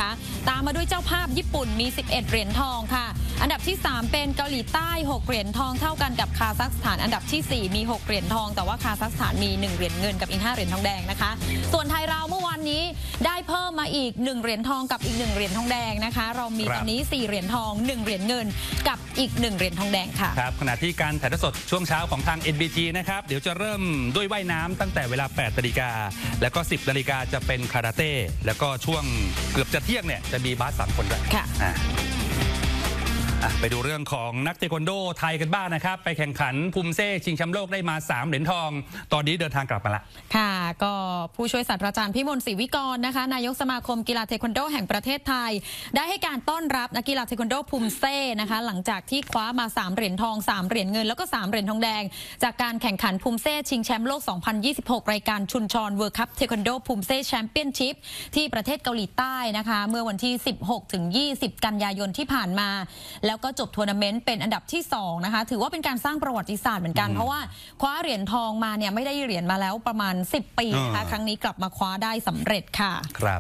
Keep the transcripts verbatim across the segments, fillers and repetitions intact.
นะคะตามมาด้วยเจ้าภาพญี่ปุ่นมีสิบเอ็ดเหรียญทองค่ะอันดับที่สามเป็นเกาหลีใต้หกเหรียญทองเท่ากันกับคาซัคสถานอันดับที่สี่มีหกเหรียญทองแต่ว่าคาซัคสถานมีหนึ่งเหรียญเงินกับอีกห้าเหรียญทองแดงนะคะส่วนไทยเราเมื่อวานนี้ได้เพิ่มมาอีกหนึ่งเหรียญทองกับอีกหนึ่งเหรียญทองแดงนะคะเรามีตอนนี้สี่เหรียญทองหนึ่งเหรียญเงินกับอีกหนึ่งเหรียญทองแดงค่ะครับขณะที่การถ่ายทอดสดช่วงเช้าของทาง เอ็น บี จี นะครับเดี๋ยวจะเริ่มด้วยว่ายน้ำตั้งแต่เวลาแปดนาฬิกาแล้วก็สิบนาฬิกาจะเป็นคาราเต้แล้วก็ช่วงเกือบจะเที่ยงเนี่ยจะมีบาสสามคนด้วยค่ะไปดูเรื่องของนักเทควันโดไทยกันบ้างนะครับไปแข่งขันภูมิเซ่ชิงแชมป์โลกได้มาสามเหรียญทองตอนนี้เดินทางกลับมาละค่ะก็ผู้ช่วยศาสตราจารย์พิมลศรีวิกรนะคะนายกสมาคมกีฬาเทควันโดแห่งประเทศไทยได้ให้การต้อนรับนักกีฬาเทควันโดภูมิเซ่นะคะหลังจากที่คว้ามาสามเหรียญทองสามเหรียญเงินแล้วก็สามเหรียญทองแดงจากการแข่งขันภูมิเซ่ชิงแชมป์โลกสองพันยี่สิบหกรายการชุนชอนเวิลด์คัพเทควันโดภูมิเซ่แชมเปี้ยนชิพที่ประเทศเกาหลีใต้นะคะเมื่อวันที่สิบหกถึงยี่สิบกันยายนที่ผ่านมาแล้วก็จบทัวร์นาเมนต์เป็นอันดับที่สองนะคะถือว่าเป็นการสร้างประวัติศาสตร์เหมือนกันเพราะว่าคว้าเหรียญทองมาเนี่ยไม่ได้เหรียญมาแล้วประมาณสิบปีนะคะครั้งนี้กลับมาคว้าได้สำเร็จค่ะครับ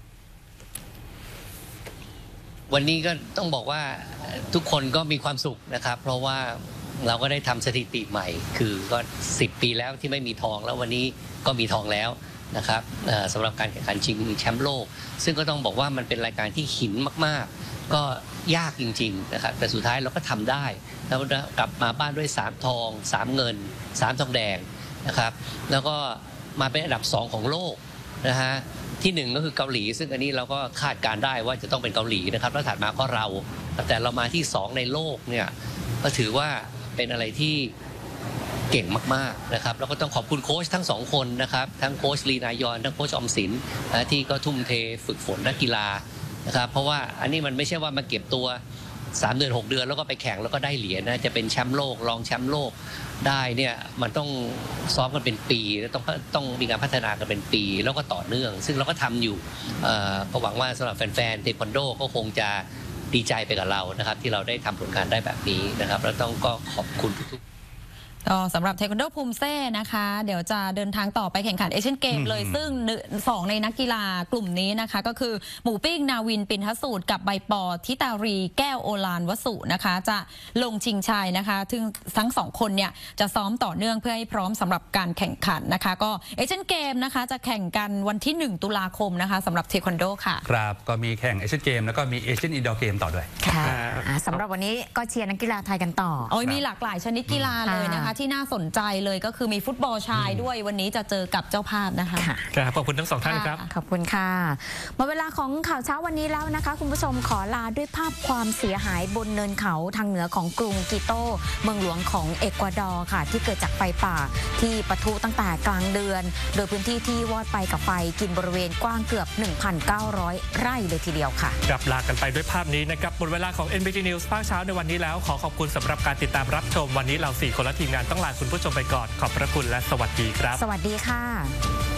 วันนี้ก็ต้องบอกว่าทุกคนก็มีความสุขนะครับเพราะว่าเราก็ได้ทำสถิติใหม่คือก็สิบปีแล้วที่ไม่มีทองแล้ววันนี้ก็มีทองแล้วนะครับสำหรับการแข่งขันชิงแชมป์โลกซึ่งก็ต้องบอกว่ามันเป็นรายการที่หินมากๆก็ยากจริงๆนะครับแต่สุดท้ายเราก็ทำได้แล้วกลับมาบ้านด้วยสามทองสามเงินสามทองแดงนะครับแล้วก็มาเป็นอันดับสองของโลกนะฮะที่หนึ่งก็คือเกาหลีซึ่งอันนี้เราก็คาดการได้ว่าจะต้องเป็นเกาหลีนะครับแล้วถัดมาก็เราแต่เรามาที่สองในโลกเนี่ยก็ถือว่าเป็นอะไรที่เก่งมากๆนะครับแล้วก็ต้องขอบคุณโค้ชทั้งสองคนนะครับทั้งโค้ชลีนายอนทั้งโค้ชอมสินนะที่ก็ทุ่มเทฝึกฝนนักกีฬานะครับเพราะว่าอันนี้มันไม่ใช่ว่ามาเก็บตัวสามเดือนหกเดือนแล้วก็ไปแข่งแล้วก็ได้เหรียญนะจะเป็นแชมป์โลกรองแชมป์โลกได้เนี่ยมันต้องซ้อมกันเป็นปีแล้วต้องต้องมีการพัฒนากันเป็นปีแล้วก็ต่อเนื่องซึ่งเราก็ทำอยู่ก็หวังว่าสำหรับแฟนๆเทควันโดก็คงจะดีใจไปกับเรานะครับที่เราได้ทำผลงานได้แบบนี้นะครับแล้วต้องก็ขอบคุณทุกๆก็สำหรับเทควันโดภูมิเซ่นะคะเดี๋ยวจะเดินทางต่อไปแข่งขันเอเชียนเกมเลยซึ่งสองในนักกีฬากลุ่มนี้นะคะก็คือหมูปิ้งนาวินปินทสูตรกับใบปอทิตารีแก้วโอฬารวสุนะคะจะลงชิงชัยนะคะถึงทั้งสองคนเนี่ยจะซ้อมต่อเนื่องเพื่อให้พร้อมสำหรับการแข่งขันนะคะก็เอเชียนเกมนะคะจะแข่งกันวันที่หนึ่งตุลาคมนะคะสำหรับเทควันโดค่ะครับก็มีแข่งเอเชียนเกมแล้วก็มีเอเชียนอินดอร์เกมต่อด้วยค่ะสำหรับวันนี้ก็เชียร์นักกีฬาไทยกันต่อโอ้ยมีหลากหลายชนิดกีฬาเลยนะคะที่น่าสนใจเลยก็คือมีฟุตบอลชายด้วยวันนี้จะเจอกับเจ้าภาพนะคะครับขอบคุณทั้งสองท่านครับขอบคุณค่ะหมดเวลาของข่าวเช้าวันนี้แล้วนะคะคุณผู้ชมขอลาด้วยภาพความเสียหายบนเนินเขาทางเหนือของกรุงกิโตเมืองหลวงของเอกวาดอร์ค่ะที่เกิดจากไฟป่าที่ปะทุตั้งแต่กลางเดือนโดยพื้นที่ที่วอดไปกับไฟกินบริเวณกว้างเกือบ หนึ่งพันเก้าร้อย ไร่เลยทีเดียวค่ะกลับลากันไปด้วยภาพนี้นะครับหมดเวลาของ เอ็น บี จี News ภาคเช้าในวันนี้แล้วขอขอบคุณสำหรับการติดตามรับชมวันนี้เราสี่คนและทีมงานต้องลาคุณผู้ชมไปก่อนขอบพระคุณและสวัสดีครับสวัสดีค่ะ